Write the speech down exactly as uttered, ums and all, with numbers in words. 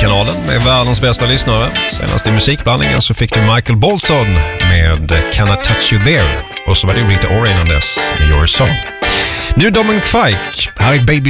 kanalen med världens bästa lyssnare. Senast i musikblandningen så fick du Michael Bolton med Can I Touch You There. Och så var det Rita Ora innan dess med Your Song. Nu Dominic Fike, här är Baby